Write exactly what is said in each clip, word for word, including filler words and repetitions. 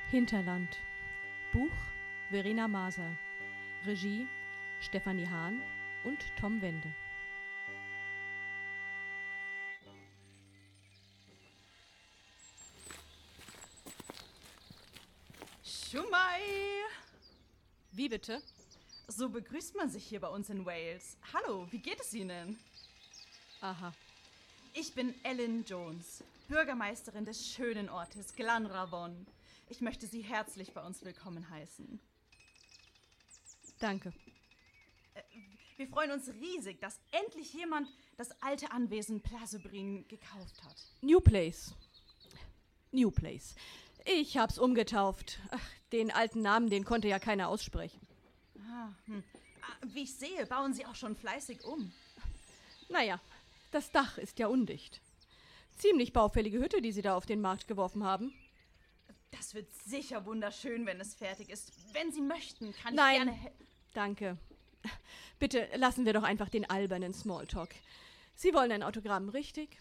Hinterland. Buch Verena Maser. Regie Stefanie Hahn und Tom Wende. Schumai! Wie bitte? So begrüßt man sich hier bei uns in Wales. Hallo, wie geht es Ihnen? Aha. Ich bin Ellen Jones, Bürgermeisterin des schönen Ortes Glanravon. Ich möchte Sie herzlich bei uns willkommen heißen. Danke. Wir freuen uns riesig, dass endlich jemand das alte Anwesen Placebreen gekauft hat. New Place. New Place. Ich hab's umgetauft. Ach, den alten Namen, den konnte ja keiner aussprechen. Ah, hm. Wie ich sehe, bauen Sie auch schon fleißig um. Naja, das Dach ist ja undicht. Ziemlich baufällige Hütte, die Sie da auf den Markt geworfen haben. Das wird sicher wunderschön, wenn es fertig ist. Wenn Sie möchten, kann ich Nein, gerne... He- danke. Bitte lassen wir doch einfach den albernen Smalltalk. Sie wollen ein Autogramm, richtig?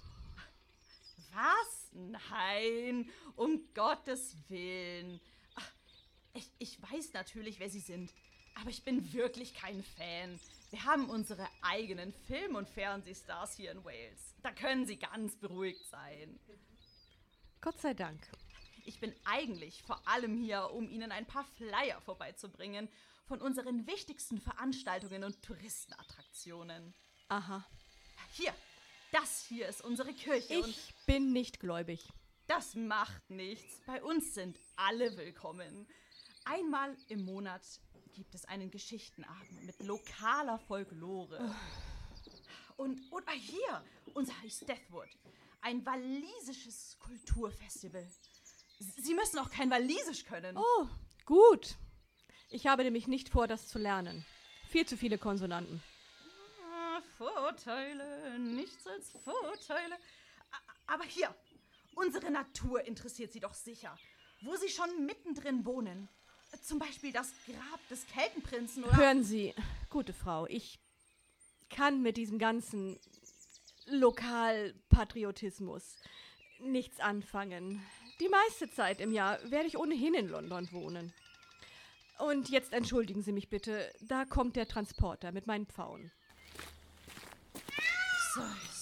Was? Nein, um Gottes Willen. Ach, ich, ich weiß natürlich, wer Sie sind, aber ich bin wirklich kein Fan. Wir haben unsere eigenen Film- und Fernsehstars hier in Wales. Da können Sie ganz beruhigt sein. Gott sei Dank. Ich bin eigentlich vor allem hier, um Ihnen ein paar Flyer vorbeizubringen von unseren wichtigsten Veranstaltungen und Touristenattraktionen. Aha. Hier, das hier ist unsere Kirche und Ich bin nicht gläubig. das macht nichts. Bei uns sind alle willkommen. Einmal im Monat gibt es einen Geschichtenabend mit lokaler Folklore. Und, und ah, hier, unser heißt Deathwood, ein walisisches Kulturfestival. Sie müssen auch kein Walisisch können. Oh, gut. Ich habe nämlich nicht vor, das zu lernen. Viel zu viele Konsonanten. Ah, Vorteile, nichts als Vorteile. A- Aber hier, unsere Natur interessiert Sie doch sicher. Wo Sie schon mittendrin wohnen. Zum Beispiel das Grab des Keltenprinzen oder... Hören Sie, gute Frau, ich kann mit diesem ganzen Lokalpatriotismus nichts anfangen. Die meiste Zeit im Jahr werde ich ohnehin in London wohnen. Und jetzt entschuldigen Sie mich bitte, da kommt der Transporter mit meinen Pfauen. So,